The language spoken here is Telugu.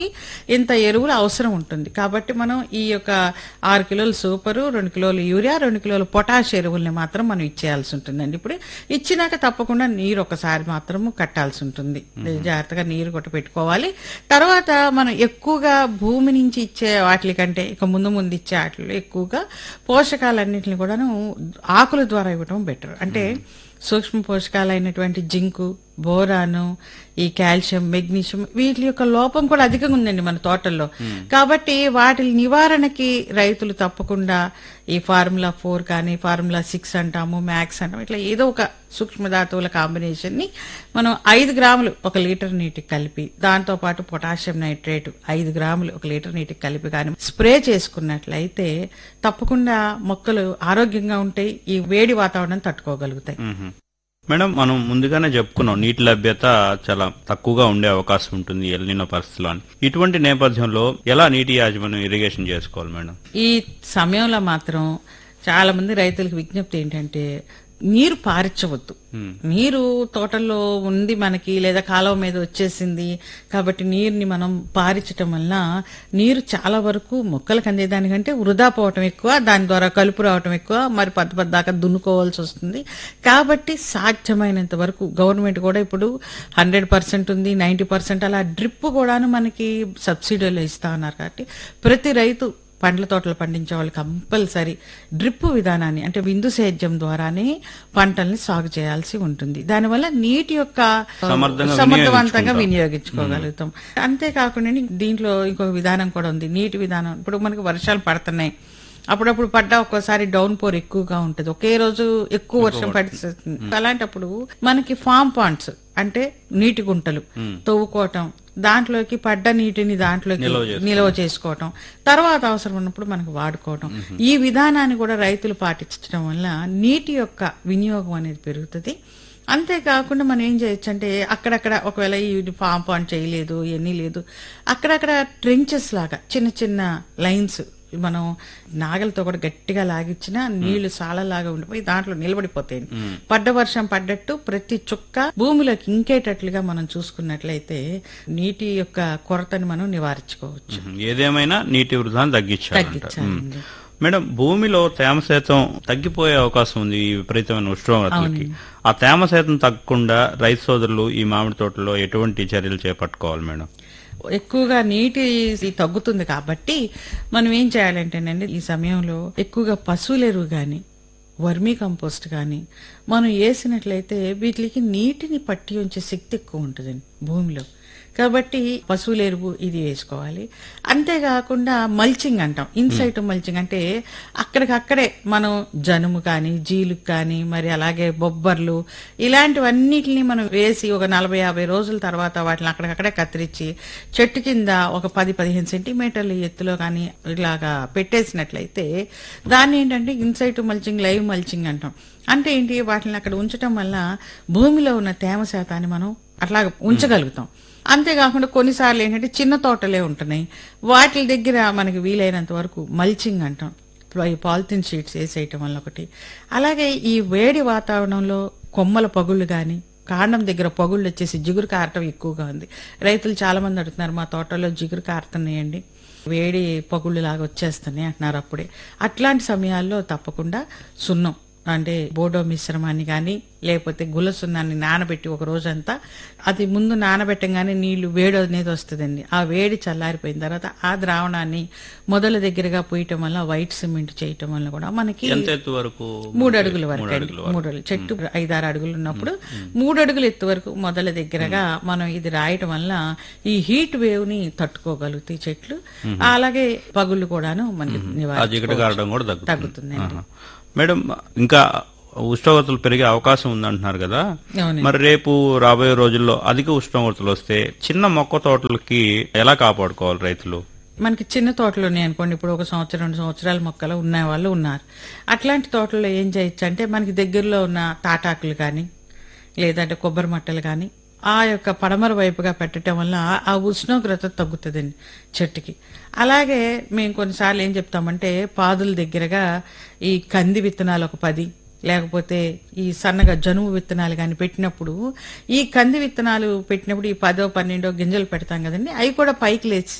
ఇంత ఎరువులు అవసరం ఉంటుంది. కాబట్టి మనం ఈ యొక్క 6 కిలోలు సూపరు, 2 కిలోలు యూరియా, 2 కిలోలు పొటాష్ ఎరువుల్ని మాత్రం మనం ఇచ్చేయాల్సి ఉంటుందండి. ఇప్పుడు ఇచ్చినాక తప్పకుండా నీరు ఒకసారి మాత్రము కట్టాల్సి ఉంటుంది. జాగ్రత్తగా నీరు కొట్టి పెట్టుకోవాలి. తర్వాత మనం ఎక్కువగా భూమి నుంచి ఇచ్చే వాటి కంటే ఇక ముందు ఇచ్చే వాటిలో ఎక్కువగా పోషకాలన్నింటినీ కూడాను ఆకుల ద్వారా ఇవ్వడం బెటర్. అంటే సూక్ష్మ పోషకాలైనటువంటి జింకు, బోరాను, ఈ కాల్షియం, మెగ్నీషియం వీటి యొక్క లోపం కూడా అధికంగా ఉందండి మన తోటల్లో. కాబట్టి వాటి నివారణకి రైతులు తప్పకుండా ఈ ఫార్ములా 4 కానీ ఫార్ములా 6 అంటాము, మ్యాక్స్ అంటాము, ఇట్లా ఏదో ఒక సూక్ష్మధాతువుల కాంబినేషన్ ని మనం 5 గ్రాములు 1 లీటర్ నీటికి కలిపి, దాంతో పాటు పొటాషియం నైట్రేట్ 5 గ్రాములు 1 లీటర్ నీటికి కలిపి కానీ స్ప్రే చేసుకున్నట్లయితే తప్పకుండా మొక్కలు ఆరోగ్యంగా ఉంటాయి, ఈ వేడి వాతావరణం తట్టుకోగలుగుతాయి. మేడం, మనం ముందుగానే చెప్పుకున్నాం నీటి లభ్యత చాలా తక్కువగా ఉండే అవకాశం ఉంటుంది ఎల్నినో పరిస్థితిలో అని. ఇటువంటి నేపథ్యంలో ఎలా నీటి యాజమాన్యం ఇరిగేషన్ చేసుకోవాలి మేడం? ఈ సమయంలో మాత్రం చాలా మంది రైతులకు విజ్ఞప్తి ఏంటంటే నీరు పారించవద్దు. నీరు తోటల్లో ఉంది మనకి, లేదా కాలువ మీద వచ్చేసింది కాబట్టి నీరుని మనం పారించటం వల్ల నీరు చాలా వరకు మొక్కలకు అందేదానికంటే వృధా పోవటం ఎక్కువ, దాని ద్వారా కలుపు రావటం ఎక్కువ, మరి దాకా దున్నుకోవాల్సి వస్తుంది. కాబట్టి సాధ్యమైనంత వరకు గవర్నమెంట్ కూడా ఇప్పుడు 100% ఉంది, 90% అలా డ్రిప్ కూడాను మనకి సబ్సిడీలో ఇస్తా ఉన్నారు. కాబట్టి ప్రతి రైతు పండ్ల తోటలు పండించే వాళ్ళు కంపల్సరీ డ్రిప్ విధానాన్ని అంటే బిందు సేద్యం ద్వారానే పంటల్ని సాగు చేయాల్సి ఉంటుంది. దానివల్ల నీటి యొక్క సమర్థవంతంగా వినియోగించుకోగలుగుతాం. అంతేకాకుండా దీంట్లో ఇంకొక విధానం కూడా ఉంది, నీటి విధానం. ఇప్పుడు మనకి వర్షాలు పడుతున్నాయి, అప్పుడప్పుడు పడ్డా ఒక్కోసారి డౌన్ పోర్ ఎక్కువగా ఉంటుంది, ఒకే రోజు ఎక్కువ వర్షం పడుతుంది. అలాంటప్పుడు మనకి ఫామ్ పాండ్స్ అంటే నీటి గుంటలు తవ్వుకోవటం, దాంట్లోకి పడ్డ నీటిని దాంట్లోకి నిల్వ చేసుకోవటం, తర్వాత అవసరం ఉన్నప్పుడు మనకు వాడుకోవటం, ఈ విధానాన్ని కూడా రైతులు పాటించడం వల్ల నీటి యొక్క వినియోగం అనేది పెరుగుతుంది. అంతేకాకుండా మనం ఏం చేయొచ్చు అంటే అక్కడక్కడ ఒకవేళ ఈ ఫామ్ పాండ్ చేయలేదు, ఎన్ని లేదు, అక్కడక్కడ ట్రెంచెస్ లాగా చిన్న చిన్న లైన్స్ మనం నాగలతో కూడా గట్టిగా లాగిచ్చినా నీళ్లు సాలలాగా ఉండిపోయి దాంట్లో నిలబడిపోతాయి. పడ్డ వర్షం పడ్డట్టు ప్రతి చుక్క భూమిలోకి ఇంకేటట్లుగా మనం చూసుకున్నట్లయితే నీటి యొక్క కొరతని మనం నివారించుకోవచ్చు. ఏదేమైనా నీటి వృధాన్ని తగ్గించాలి. మేడం, భూమిలో తేమ శాతం తగ్గిపోయే అవకాశం ఉంది ఈ విపరీతమైన ఉష్ణోగ్రతలకి. ఆ తేమ శాతం తగ్గకుండా రైతు సోదరులు ఈ మామిడి తోటలో ఎటువంటి చర్యలు చేపట్టుకోవాలి మేడం? ఎక్కువగా నీటి తగ్గుతుంది కాబట్టి మనం ఏం చేయాలంటేనండి ఈ సమయంలో ఎక్కువగా పశువుల ఎరువు గాని, వర్మీ కంపోస్ట్ గాని మనం వేసినట్లయితే వీటికి నీటిని పట్టి ఉంచే శక్తి ఎక్కువ ఉంటుందండి భూమిలో. కాబట్టి పశువుల ఎరువు ఇది వేసుకోవాలి. అంతేకాకుండా మల్చింగ్ అంటాం, ఇన్సైట్ మల్చింగ్ అంటే అక్కడికక్కడే మనం జనుము కానీ, జీలుకు కానీ, మరి అలాగే బొబ్బర్లు ఇలాంటివన్నిటిని మనం వేసి ఒక 40-50 రోజుల తర్వాత వాటిని అక్కడికక్కడే కత్తిరించి చెట్టు కింద ఒక 10-15 సెంటీమీటర్ల ఎత్తులో కానీ ఇలాగా పెట్టేసినట్లయితే దాన్ని ఏంటంటే ఇన్సైట్ మల్చింగ్, లైవ్ మల్చింగ్ అంటాం. అంటే ఏంటి, వాటిని అక్కడ ఉంచటం వల్ల భూమిలో ఉన్న తేమ శాతాన్ని మనం అట్లా ఉంచగలుగుతాం. అంతేకాకుండా కొన్నిసార్లు ఏంటంటే చిన్న తోటలే ఉంటున్నాయి, వాటి దగ్గర మనకి వీలైనంత వరకు మల్చింగ్ అంటాం, పాలిథిన్ షీట్స్ వేసేయటం వల్ల ఒకటి. అలాగే ఈ వేడి వాతావరణంలో కొమ్మల పగుళ్ళు గాని, కాండం దగ్గర పగుళ్ళు వచ్చేసి జిగురు కారటం ఎక్కువగా ఉంది. రైతులు చాలా మంది అడుగుతున్నారు, మా తోటలో జిగురు కారుతున్నాయండి, వేడి పగుళ్ళు లాగా వచ్చేస్తున్నాయి అంటున్నారు. అప్పుడే అట్లాంటి సమయాల్లో తప్పకుండా సున్నం అంటే బోడో మిశ్రమాన్ని కానీ లేకపోతే గుల్ల సున్నాన్ని నానబెట్టి ఒక రోజంతా, అది ముందు నానబెట్టంగానే నీళ్లు వేడి అనేది వస్తుందండి. ఆ వేడి చల్లారిపోయిన తర్వాత ఆ ద్రావణాన్ని మొదల దగ్గరగా పోయటం వల్ల, వైట్ సిమెంట్ చేయటం వల్ల కూడా మనకి 3 అడుగుల వరకు 3 అడుగులు, చెట్టు 5-6 అడుగులు ఉన్నప్పుడు 3 అడుగుల ఎత్తు వరకు మొదల దగ్గరగా మనం ఇది రాయటం వల్ల ఈ హీట్ వేవ్ ని తట్టుకోగలుగుతాయి చెట్లు. అలాగే పగుళ్ళు కూడాను మనకి తగ్గుతుందండి. మేడం, ఇంకా ఉష్ణోగ్రతలు పెరిగే అవకాశం ఉందంటున్నారు కదా, మరి రేపు రాబోయే రోజుల్లో అధిక ఉష్ణోగ్రతలు వస్తే చిన్న మొక్క తోటలకి ఎలా కాపాడుకోవాలి రైతులు? మనకి చిన్న తోటలు ఉన్నాయి అనుకోండి, ఇప్పుడు 1 సంవత్సరం 2 సంవత్సరాల మొక్కలు ఉన్న వాళ్ళు ఉన్నారు. అట్లాంటి తోటల్లో ఏం చేయొచ్చు అంటే మనకి దగ్గరలో ఉన్న తాటాకులు కానీ లేదంటే కొబ్బరి మట్టలు కానీ ఆ యొక్క పడమర వైపుగా పెట్టడం వల్ల ఆ ఉష్ణోగ్రత తగ్గుతుందండి చెట్టుకి. అలాగే మేము కొన్నిసార్లు ఏం చెప్తామంటే పాదుల దగ్గరగా ఈ కంది విత్తనాలు ఒక 10, లేకపోతే ఈ సన్నగా జనుము విత్తనాలు కానీ పెట్టినప్పుడు ఈ కంది విత్తనాలు పెట్టినప్పుడు ఈ 10, 12 గింజలు పెడతాం కదండి, అవి కూడా పైకి లేచి